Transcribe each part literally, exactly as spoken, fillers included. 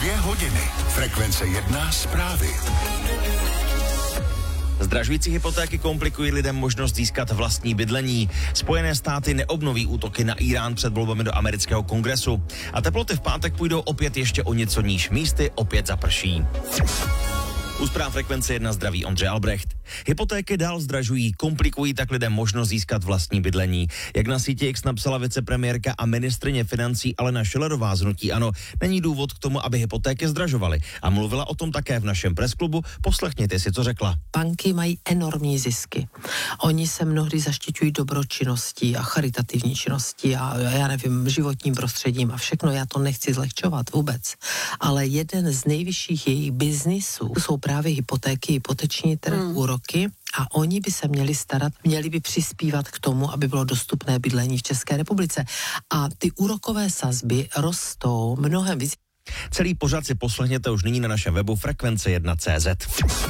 Dvě hodiny. Frekvence jedna zprávy. Zdražující hypotéky komplikují lidem možnost získat vlastní bydlení. Spojené státy neobnoví útoky na Irán před volbami do amerického kongresu. A teploty v pátek půjdou opět ještě o něco níž. Místy opět zaprší. U zpráv Frekvence jedna zdraví Ondřej Albrecht. Hypotéky dál zdražují, komplikují tak lidem možnost získat vlastní bydlení. Jak na síti X napsala vicepremiérka a ministryně financí Alena Schillerová z hnutí ANO, není důvod k tomu, aby hypotéky zdražovaly. A mluvila o tom také v našem presklubu. Poslechněte si, co řekla. Banky mají enormní zisky. Oni se mnohdy zaštiťují dobročinností a charitativní činností a já nevím, životním prostředím a všechno. Já to nechci zlehčovat vůbec. Ale jeden z nejvyšších jejich biznisů jsou právě hypotéky, hypoteční trh, hmm. úroky a oni by se měli starat, měli by přispívat k tomu, aby bylo dostupné bydlení v České republice. A ty úrokové sazby rostou mnohem víc. Celý pořad si poslechněte už nyní na našem webu frekvence jedna tečka cé zet.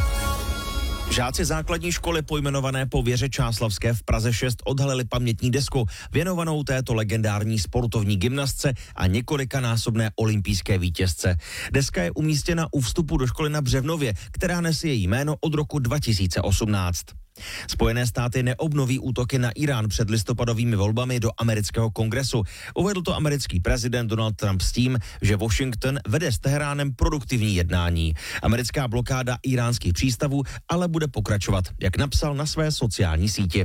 Žáci základní školy pojmenované po Věře Čáslavské v Praze šest odhalili pamětní desku věnovanou této legendární sportovní gymnastce a několikanásobné olympijské vítězce. Deska je umístěna u vstupu do školy na Břevnově, která nese její jméno od roku dva tisíce osmnáct. Spojené státy neobnoví útoky na Irán před listopadovými volbami do amerického kongresu. Uvedl to americký prezident Donald Trump s tím, že Washington vede s Teheránem produktivní jednání. Americká blokáda iránských přístavů ale bude pokračovat, jak napsal na své sociální síti.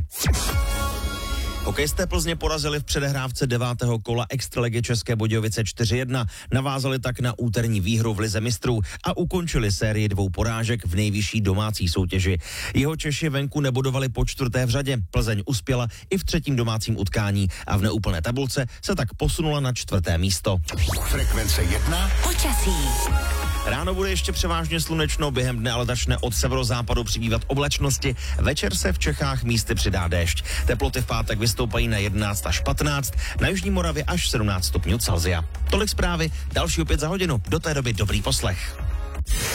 Hokejisté Plzně porazili v předehrávce devátého kola extraligy České Budějovice čtyři jedna, navázali tak na úterní výhru v lize mistrů a ukončili sérii dvou porážek v nejvyšší domácí soutěži. Jeho Češi venku nebodovali po čtvrté v řadě. Plzeň uspěla i v třetím domácím utkání a v neúplné tabulce se tak posunula na čtvrté místo. Frekvence jedna. Počasí. Ráno bude ještě převážně slunečno, během dne ale začne od severozápadu přibývat oblačnosti. Večer se v Čechách místy přidá déšť. Teploty v pátek vystoupají na jedenáct až patnáct, na jižní Moravě až sedmnáct stupňů Celsia. Tolik zprávy, další opět za hodinu. Do té doby dobrý poslech.